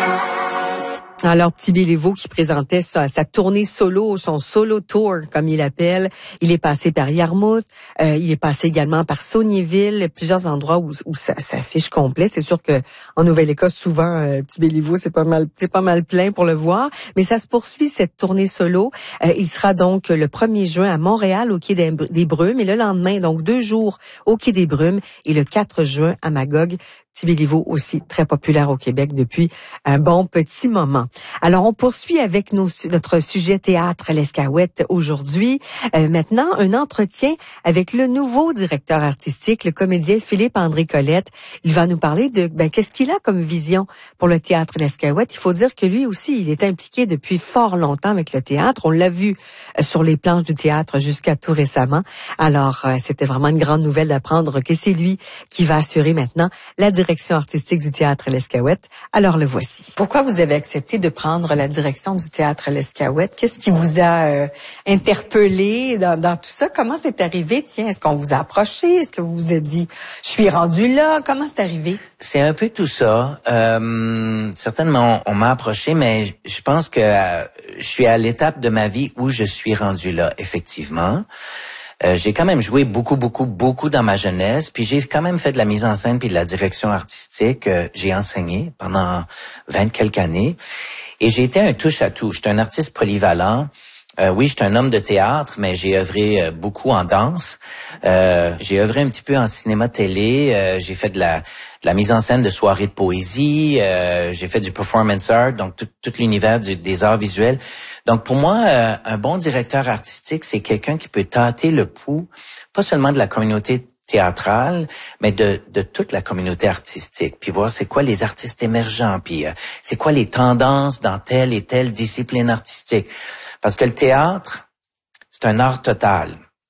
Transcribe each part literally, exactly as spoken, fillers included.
Alors, Petit Béliveau qui présentait sa, sa tournée solo, son solo tour, comme il l'appelle. Il est passé par Yarmouth, euh, il est passé également par Saulnieville, plusieurs endroits où, où ça s'affiche complet. C'est sûr que en Nouvelle-Écosse, souvent, euh, Petit Béliveau, c'est pas mal, c'est pas mal plein pour le voir. Mais ça se poursuit, cette tournée solo. Euh, il sera donc le premier juin à Montréal, au Quai des, des Brumes, et le lendemain, donc deux jours au Quai des Brumes, et le quatre juin à Magog. Petit Béliveau aussi très populaire au Québec depuis un bon petit moment. Alors, on poursuit avec nos, notre sujet théâtre l'Escaouette aujourd'hui. Euh, maintenant, un entretien avec le nouveau directeur artistique, le comédien Philippe-André Colette. Il va nous parler de ben, qu'est-ce qu'il a comme vision pour le théâtre l'Escaouette. Il faut dire que lui aussi, il est impliqué depuis fort longtemps avec le théâtre. On l'a vu euh, sur les planches du théâtre jusqu'à tout récemment. Alors, euh, c'était vraiment une grande nouvelle d'apprendre que c'est lui qui va assurer maintenant la direction artistique du théâtre l'Escaouette. Alors, le voici. Pourquoi vous avez accepté de prendre la direction du théâtre l'Escaouette? Qu'est-ce qui vous a euh, interpellé dans, dans tout ça? Comment c'est arrivé? Tiens, est-ce qu'on vous a approché? Est-ce que vous vous êtes dit, je suis rendu là? Comment c'est arrivé? C'est un peu tout ça. Euh, certainement, on, on m'a approché, mais je pense que euh, je suis à l'étape de ma vie où je suis rendu là, effectivement. Euh, j'ai quand même joué beaucoup, beaucoup, beaucoup dans ma jeunesse, puis j'ai quand même fait de la mise en scène puis de la direction artistique. Euh, j'ai enseigné pendant vingt quelques années, et j'ai été un touche-à-tout. J'étais un artiste polyvalent. Euh, oui, je suis un homme de théâtre, mais j'ai œuvré euh, beaucoup en danse. Euh, j'ai œuvré un petit peu en cinéma-télé. Euh, j'ai fait de la, de la mise en scène de soirées de poésie. Euh, j'ai fait du performance art, donc tout, tout l'univers du, des arts visuels. Donc pour moi, euh, un bon directeur artistique, c'est quelqu'un qui peut tâter le pouls, pas seulement de la communauté théâtrale, mais de, de toute la communauté artistique, puis voir c'est quoi les artistes émergents, puis euh, c'est quoi les tendances dans telle et telle discipline artistique. Parce que le théâtre, c'est un art total.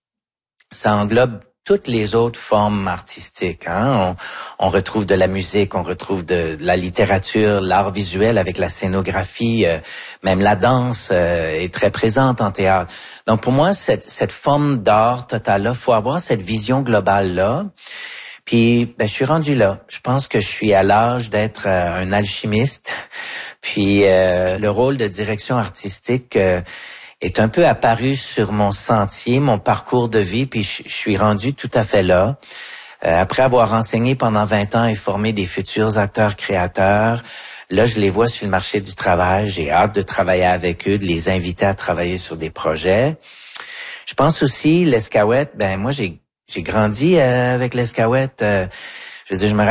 Ça englobe toutes les autres formes artistiques. Hein? On, on retrouve de la musique, on retrouve de, de la littérature, l'art visuel avec la scénographie, euh, même la danse euh, est très présente en théâtre. Donc pour moi, cette, cette forme d'art total-là, faut avoir cette vision globale-là. Puis, ben, je suis rendu là. Je pense que je suis à l'âge d'être euh, un alchimiste. Puis, euh, le rôle de direction artistique euh, est un peu apparu sur mon sentier, mon parcours de vie. Puis, je, je suis rendu tout à fait là. Euh, après avoir enseigné pendant vingt ans et formé des futurs acteurs-créateurs, là, je les vois sur le marché du travail. J'ai hâte de travailler avec eux, de les inviter à travailler sur des projets. Je pense aussi, l'Escaouette, ben moi, j'ai J'ai grandi euh, avec l'Escaouette. Euh, je veux dire, je me